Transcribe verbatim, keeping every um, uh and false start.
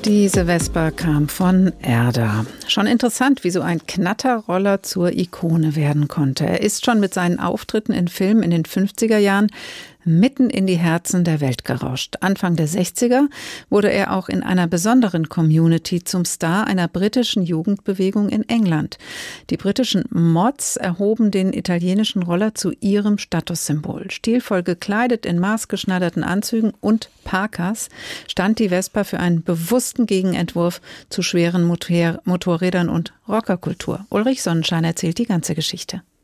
Diese Vespa kam von Erda. Schon interessant, wie so ein Knatterroller zur Ikone werden konnte. Er ist schon mit seinen Auftritten in Filmen in den fünfziger Jahren mitten in die Herzen der Welt gerauscht. Anfang der sechziger wurde er auch in einer besonderen Community zum Star einer britischen Jugendbewegung in England. Die britischen Mods erhoben den italienischen Roller zu ihrem Statussymbol. Stilvoll gekleidet in maßgeschneiderten Anzügen und Parkas stand die Vespa für einen bewussten Gegenentwurf zu schweren Motor- Motorrädern und Rockerkultur. Ulrich Sonnenschein erzählt die ganze Geschichte.